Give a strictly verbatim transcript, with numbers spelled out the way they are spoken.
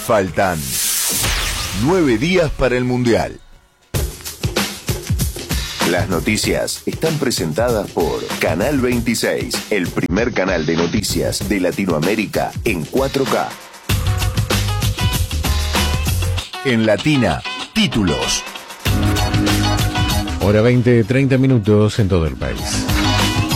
Faltan nueve días para el Mundial. Las noticias están presentadas por Canal veintiséis, el primer canal de noticias de Latinoamérica en cuatro K. En Latina, títulos. Hora veinte, treinta minutos en todo el país.